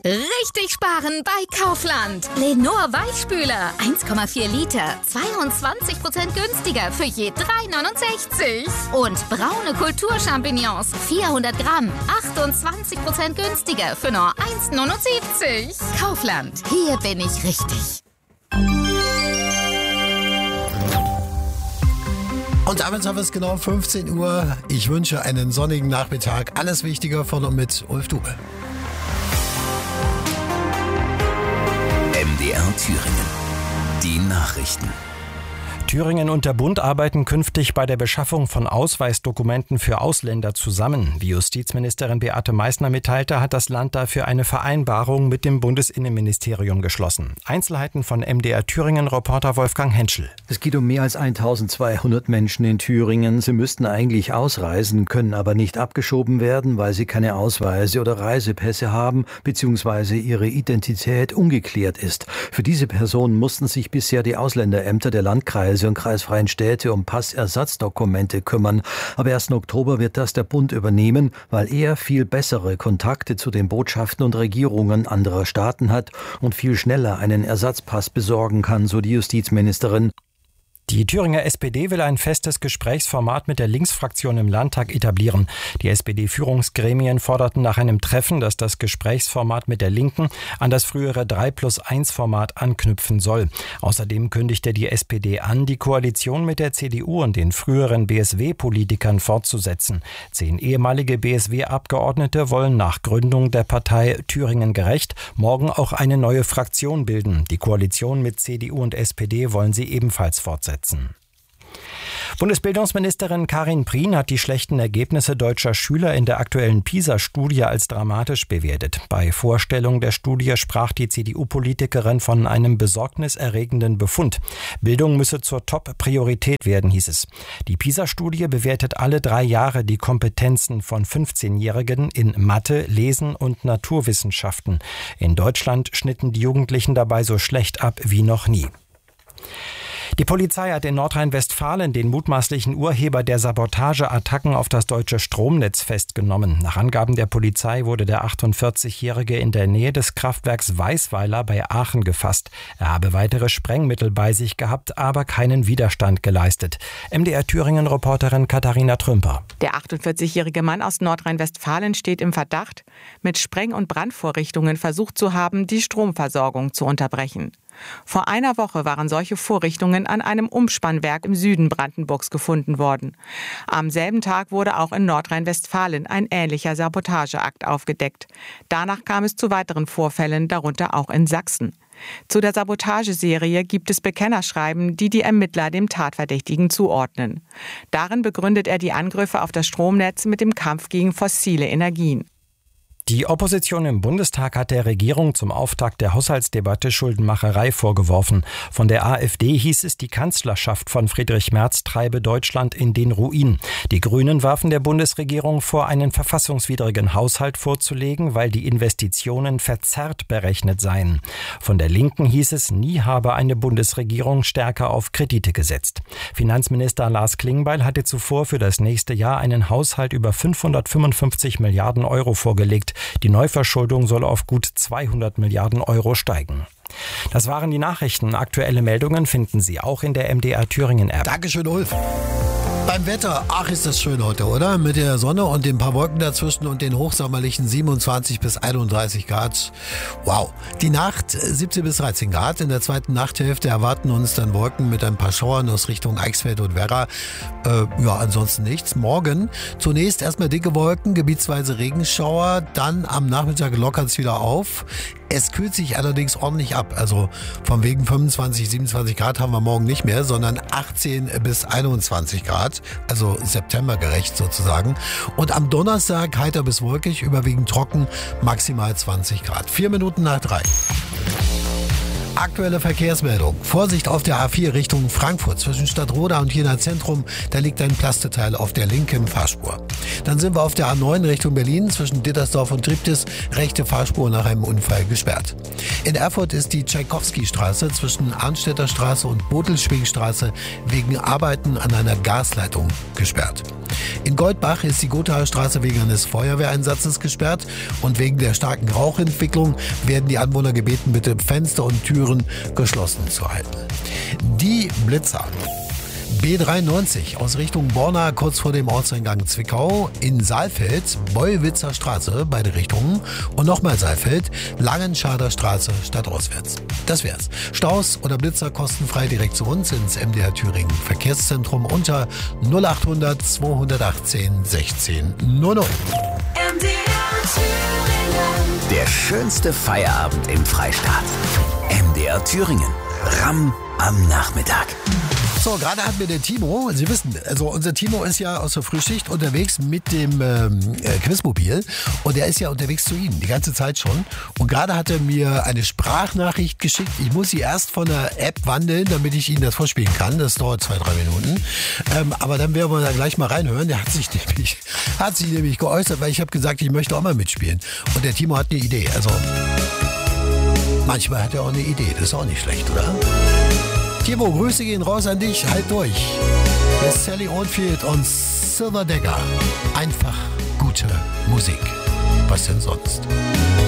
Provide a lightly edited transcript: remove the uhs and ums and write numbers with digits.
Richtig sparen bei Kaufland. Lenor Weichspüler, 1,4 Liter, 22% günstiger für je 3,69. Und braune Kulturchampignons, 400 Gramm, 28% günstiger für nur 1,79. Kaufland, hier bin ich richtig. Und damit haben wir es genau 15 Uhr. Ich wünsche einen sonnigen Nachmittag. Alles Wichtige von und mit Ulf Dube. MDR Thüringen. Die Nachrichten. Thüringen und der Bund arbeiten künftig bei der Beschaffung von Ausweisdokumenten für Ausländer zusammen. Wie Justizministerin Beate Meißner mitteilte, hat das Land dafür eine Vereinbarung mit dem Bundesinnenministerium geschlossen. Einzelheiten von MDR Thüringen-Reporter Wolfgang Henschel. Es geht um mehr als 1200 Menschen in Thüringen. Sie müssten eigentlich ausreisen, können aber nicht abgeschoben werden, weil sie keine Ausweise oder Reisepässe haben bzw. ihre Identität ungeklärt ist. Für diese Personen mussten sich bisher die Ausländerämter der Landkreise und kreisfreien Städte um Passersatzdokumente kümmern. Aber erst im Oktober wird das der Bund übernehmen, weil er viel bessere Kontakte zu den Botschaften und Regierungen anderer Staaten hat und viel schneller einen Ersatzpass besorgen kann, so die Justizministerin. Die Thüringer SPD will ein festes Gesprächsformat mit der Linksfraktion im Landtag etablieren. Die SPD-Führungsgremien forderten nach einem Treffen, dass das Gesprächsformat mit der Linken an das frühere 3+1-Format anknüpfen soll. Außerdem kündigte die SPD an, die Koalition mit der CDU und den früheren BSW-Politikern fortzusetzen. 10 ehemalige BSW-Abgeordnete wollen nach Gründung der Partei Thüringen gerecht morgen auch eine neue Fraktion bilden. Die Koalition mit CDU und SPD wollen sie ebenfalls fortsetzen. Bundesbildungsministerin Karin Prien hat die schlechten Ergebnisse deutscher Schüler in der aktuellen PISA-Studie als dramatisch bewertet. Bei Vorstellung der Studie sprach die CDU-Politikerin von einem besorgniserregenden Befund. Bildung müsse zur Top-Priorität werden, hieß es. Die PISA-Studie bewertet alle 3 Jahre die Kompetenzen von 15-Jährigen in Mathe, Lesen und Naturwissenschaften. In Deutschland schnitten die Jugendlichen dabei so schlecht ab wie noch nie. Die Polizei hat in Nordrhein-Westfalen den mutmaßlichen Urheber der Sabotageattacken auf das deutsche Stromnetz festgenommen. Nach Angaben der Polizei wurde der 48-Jährige in der Nähe des Kraftwerks Weißweiler bei Aachen gefasst. Er habe weitere Sprengmittel bei sich gehabt, aber keinen Widerstand geleistet. MDR Thüringen-Reporterin Katharina Trümper. Der 48-jährige Mann aus Nordrhein-Westfalen steht im Verdacht, mit Spreng- und Brandvorrichtungen versucht zu haben, die Stromversorgung zu unterbrechen. Vor einer Woche waren solche Vorrichtungen an einem Umspannwerk im Süden Brandenburgs gefunden worden. Am selben Tag wurde auch in Nordrhein-Westfalen ein ähnlicher Sabotageakt aufgedeckt. Danach kam es zu weiteren Vorfällen, darunter auch in Sachsen. Zu der Sabotageserie gibt es Bekennerschreiben, die die Ermittler dem Tatverdächtigen zuordnen. Darin begründet er die Angriffe auf das Stromnetz mit dem Kampf gegen fossile Energien. Die Opposition im Bundestag hat der Regierung zum Auftakt der Haushaltsdebatte Schuldenmacherei vorgeworfen. Von der AfD hieß es, die Kanzlerschaft von Friedrich Merz treibe Deutschland in den Ruin. Die Grünen warfen der Bundesregierung vor, einen verfassungswidrigen Haushalt vorzulegen, weil die Investitionen verzerrt berechnet seien. Von der Linken hieß es, nie habe eine Bundesregierung stärker auf Kredite gesetzt. Finanzminister Lars Klingbeil hatte zuvor für das nächste Jahr einen Haushalt über 555 Milliarden Euro vorgelegt. Die Neuverschuldung soll auf gut 200 Milliarden Euro steigen. Das waren die Nachrichten. Aktuelle Meldungen finden Sie auch in der MDR Thüringen App. Dankeschön, Ulf. Beim Wetter, ach ist das schön heute, oder? Mit der Sonne und den paar Wolken dazwischen und den hochsommerlichen 27 bis 31 Grad. Wow. Die Nacht 17 bis 13 Grad. In der zweiten Nachthälfte erwarten uns dann Wolken mit ein paar Schauern aus Richtung Eichsfeld und Werra. Ansonsten nichts. Morgen zunächst erstmal dicke Wolken, gebietsweise Regenschauer. Dann am Nachmittag lockert es wieder auf. Es kühlt sich allerdings ordentlich ab. Also von wegen 25, 27 Grad haben wir morgen nicht mehr, sondern 18 bis 21 Grad. Also septembergerecht sozusagen. Und am Donnerstag heiter bis wolkig, überwiegend trocken, maximal 20 Grad. 4 Minuten nach 3. Aktuelle Verkehrsmeldung. Vorsicht auf der A4 Richtung Frankfurt. Zwischen Stadtroda und Jena Zentrum, da liegt ein Plasteteil auf der linken Fahrspur. Dann sind wir auf der A9 Richtung Berlin. Zwischen Dittersdorf und Triptis, rechte Fahrspur nach einem Unfall gesperrt. In Erfurt ist die Tschaikowski-Straße zwischen Arnstädter Straße und Botelschwingstraße wegen Arbeiten an einer Gasleitung gesperrt. In Goldbach ist die Gothaer Straße wegen eines Feuerwehreinsatzes gesperrt und wegen der starken Rauchentwicklung werden die Anwohner gebeten, bitte Fenster und Türen geschlossen zu halten. Die Blitzer. B93 aus Richtung Borna, kurz vor dem Ortseingang Zwickau, in Saalfeld, Bollwitzer Straße, beide Richtungen, und nochmal Saalfeld, Langenschader Straße, stadtauswärts. Das wär's. Staus oder Blitzer kostenfrei direkt zu uns ins MDR Thüringen Verkehrszentrum unter 0800 218 16 00. Der schönste Feierabend im Freistaat. MDR Thüringen. Ramm am Nachmittag. So, gerade hat mir der Timo, Sie wissen, also unser Timo ist ja aus der Frühschicht unterwegs mit dem Quizmobil und er ist ja unterwegs zu Ihnen, die ganze Zeit schon. Und gerade hat er mir eine Sprachnachricht geschickt. Ich muss sie erst von der App wandeln, damit ich Ihnen das vorspielen kann. Das dauert 2-3 Minuten. Aber dann werden wir da gleich mal reinhören. Der hat sich nämlich geäußert, weil ich habe gesagt, ich möchte auch mal mitspielen. Und der Timo hat eine Idee. Also manchmal hat er auch eine Idee. Das ist auch nicht schlecht, oder? Timo, Grüße gehen raus an dich. Halt durch. Hier ist Sally Oldfield und Silver Dagger. Einfach gute Musik. Was denn sonst?